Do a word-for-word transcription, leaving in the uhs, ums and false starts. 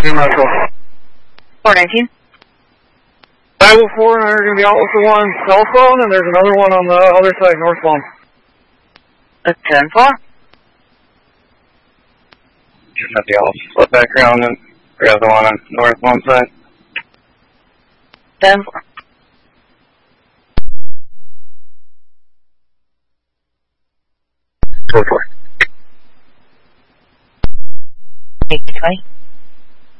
nineteen, Metro. four nineteen. five oh four, and they're going to be out with the one southbound, and there's another one on the other side, northbound. A ten four. Just have the all split back around and grab the one on northbound side. ten four. four four. eight twenty.